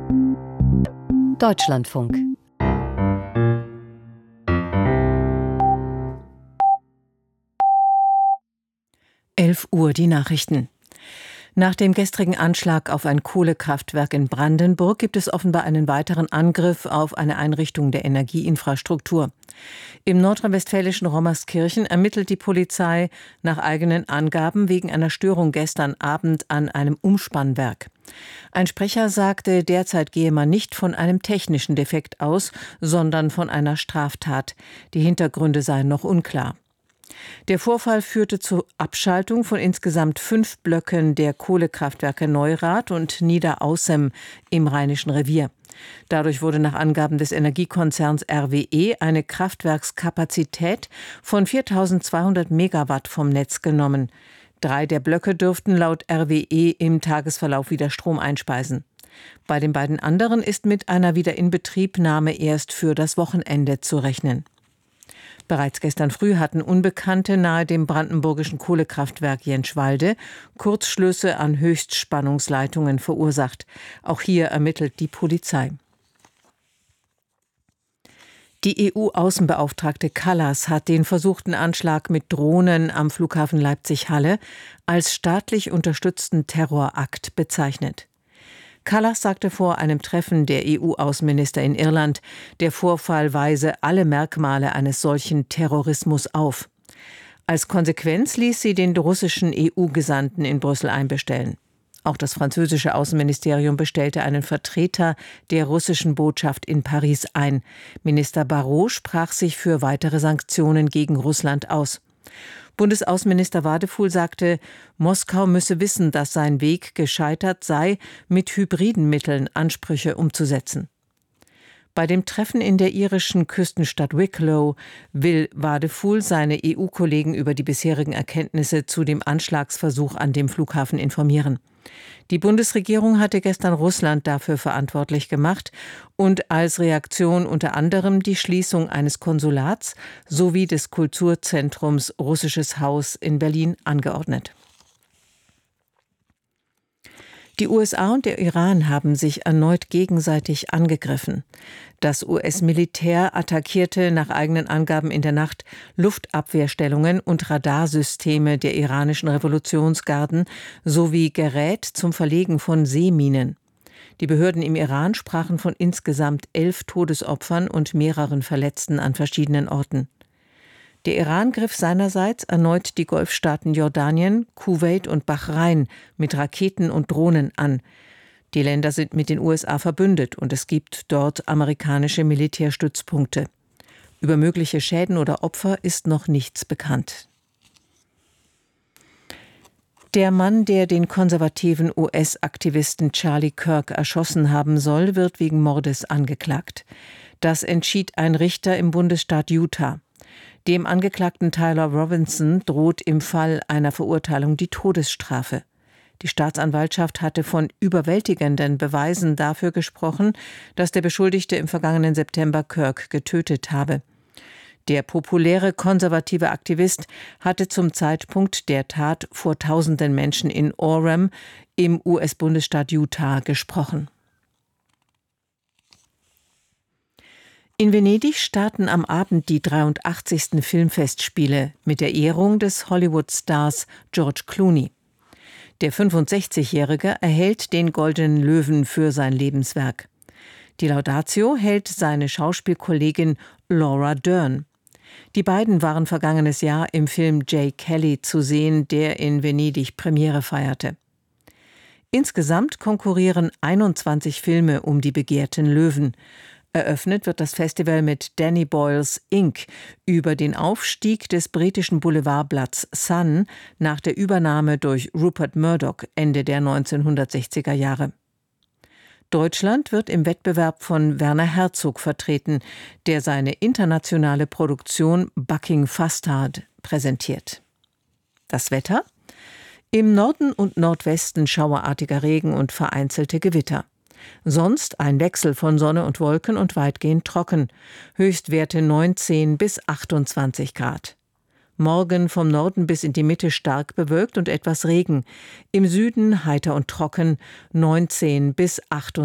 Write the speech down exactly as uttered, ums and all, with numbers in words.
Deutschlandfunk. elf Uhr die Nachrichten. Nach dem gestrigen Anschlag auf ein Kohlekraftwerk in Brandenburg gibt es offenbar einen weiteren Angriff auf eine Einrichtung der Energieinfrastruktur. Im nordrhein-westfälischen Rommerskirchen ermittelt die Polizei nach eigenen Angaben wegen einer Störung gestern Abend an einem Umspannwerk. Ein Sprecher sagte, derzeit gehe man nicht von einem technischen Defekt aus, sondern von einer Straftat. Die Hintergründe seien noch unklar. Der Vorfall führte zur Abschaltung von insgesamt fünf Blöcken der Kohlekraftwerke Neurath und Niederaußem im Rheinischen Revier. Dadurch wurde nach Angaben des Energiekonzerns R W E eine Kraftwerkskapazität von viertausendzweihundert Megawatt vom Netz genommen. Drei der Blöcke dürften laut R W E im Tagesverlauf wieder Strom einspeisen. Bei den beiden anderen ist mit einer Wiederinbetriebnahme erst für das Wochenende zu rechnen. Bereits gestern früh hatten Unbekannte nahe dem brandenburgischen Kohlekraftwerk Jentschwalde Kurzschlüsse an Höchstspannungsleitungen verursacht. Auch hier ermittelt die Polizei. Die E U-Außenbeauftragte Kallas hat den versuchten Anschlag mit Drohnen am Flughafen Leipzig-Halle als staatlich unterstützten Terrorakt bezeichnet. Kallas sagte vor einem Treffen der E U-Außenminister in Irland, der Vorfall weise alle Merkmale eines solchen Terrorismus auf. Als Konsequenz ließ sie den russischen E U-Gesandten in Brüssel einbestellen. Auch das französische Außenministerium bestellte einen Vertreter der russischen Botschaft in Paris ein. Minister Barrot sprach sich für weitere Sanktionen gegen Russland aus. Bundesaußenminister Wadefuhl sagte, Moskau müsse wissen, dass sein Weg gescheitert sei, mit hybriden Mitteln Ansprüche umzusetzen. Bei dem Treffen in der irischen Küstenstadt Wicklow will Wadefuhl seine E U-Kollegen über die bisherigen Erkenntnisse zu dem Anschlagsversuch an dem Flughafen informieren. Die Bundesregierung hatte gestern Russland dafür verantwortlich gemacht und als Reaktion unter anderem die Schließung eines Konsulats sowie des Kulturzentrums Russisches Haus in Berlin angeordnet. Die U S A und der Iran haben sich erneut gegenseitig angegriffen. Das U S-Militär attackierte nach eigenen Angaben in der Nacht Luftabwehrstellungen und Radarsysteme der iranischen Revolutionsgarden sowie Gerät zum Verlegen von Seeminen. Die Behörden im Iran sprachen von insgesamt elf Todesopfern und mehreren Verletzten an verschiedenen Orten. Der Iran griff seinerseits erneut die Golfstaaten Jordanien, Kuwait und Bahrain mit Raketen und Drohnen an. Die Länder sind mit den U S A verbündet und es gibt dort amerikanische Militärstützpunkte. Über mögliche Schäden oder Opfer ist noch nichts bekannt. Der Mann, der den konservativen U S-Aktivisten Charlie Kirk erschossen haben soll, wird wegen Mordes angeklagt. Das entschied ein Richter im Bundesstaat Utah. Dem Angeklagten Tyler Robinson droht im Fall einer Verurteilung die Todesstrafe. Die Staatsanwaltschaft hatte von überwältigenden Beweisen dafür gesprochen, dass der Beschuldigte im vergangenen September Kirk getötet habe. Der populäre konservative Aktivist hatte zum Zeitpunkt der Tat vor tausenden Menschen in Orem im U S-Bundesstaat Utah gesprochen. In Venedig starten am Abend die dreiundachtzigsten Filmfestspiele mit der Ehrung des Hollywood-Stars George Clooney. Der fünfundsechzigjährige erhält den Goldenen Löwen für sein Lebenswerk. Die Laudatio hält seine Schauspielkollegin Laura Dern. Die beiden waren vergangenes Jahr im Film Jay Kelly zu sehen, der in Venedig Premiere feierte. Insgesamt konkurrieren einundzwanzig Filme um die begehrten Löwen. Eröffnet wird das Festival mit Danny Boyles Incorporated über den Aufstieg des britischen Boulevardblatts Sun nach der Übernahme durch Rupert Murdoch Ende der neunzehnhundertsechziger Jahre. Deutschland wird im Wettbewerb von Werner Herzog vertreten, der seine internationale Produktion Bucking Fastard präsentiert. Das Wetter? Im Norden und Nordwesten schauerartiger Regen und vereinzelte Gewitter. Sonst ein Wechsel von Sonne und Wolken und weitgehend trocken. Höchstwerte neunzehn bis achtundzwanzig Grad. Morgen vom Norden bis in die Mitte stark bewölkt und etwas Regen. Im Süden heiter und trocken, neunzehn bis achtundzwanzig